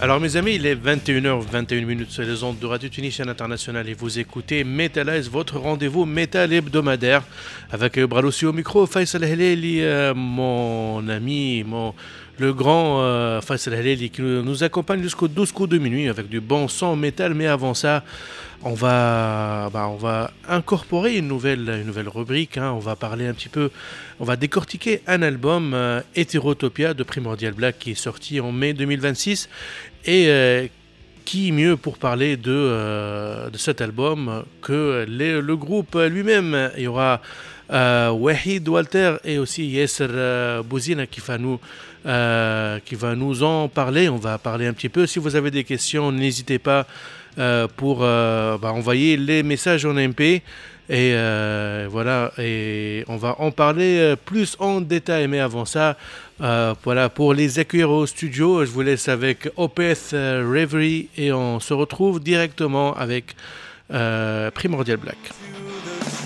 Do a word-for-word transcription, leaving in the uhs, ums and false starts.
Alors mes amis, il est vingt et une heures vingt et une minutes sur les ondes de Radio Tunisienne Internationale et vous écoutez Metalize, votre rendez-vous métal hebdomadaire avec euh, Bralossi au micro, Faisal Heleli, euh, mon ami, mon, le grand euh, Faisal Heleli qui nous, nous accompagne jusqu'au douze coups de minuit avec du bon son métal, mais avant ça, on va, bah, on va incorporer une nouvelle, une nouvelle rubrique, hein. On va parler un petit peu, on va décortiquer un album, euh, Heterotopia de Primordial Black qui est sorti en mai deux mille vingt-six. Et euh, qui mieux pour parler de, euh, de cet album que les- le groupe lui-même. Il y aura euh, Wahid Walter et aussi Yasser euh, Bouzine qui va, nous, euh, qui va nous en parler. On va parler un petit peu. Si vous avez des questions, n'hésitez pas euh, pour euh, bah, envoyer les messages en M P. Et euh, voilà, et on va en parler euh, plus en détail. Mais avant ça, euh, voilà, pour les accueillir au studio, je vous laisse avec Opeth euh, Reverie et on se retrouve directement avec euh, Primordial Black.